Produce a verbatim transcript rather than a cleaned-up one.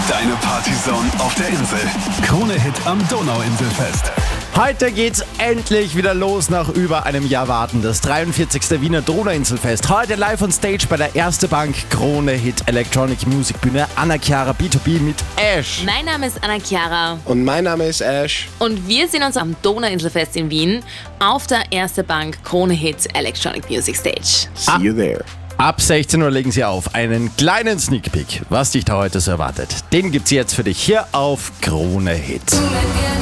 Deine Partyzone auf der Insel. Krone-Hit am Donauinselfest. Heute geht's endlich wieder los nach über einem Jahr Warten. Das dreiundvierzigste Wiener Donauinselfest. Heute live on Stage bei der Erste Bank Krone-Hit Electronic Music Bühne. Anna-Chiara B zwei B mit Ash. Mein Name ist Anna-Chiara. Und mein Name ist Ash. Und wir sehen uns am Donauinselfest in Wien auf der Erste Bank Krone-Hit Electronic Music Stage. See you there. Ab sechzehn Uhr legen sie auf. Einen kleinen Sneak Peek, was dich da heute so erwartet. Den gibt's jetzt für dich hier auf Krone-Hit.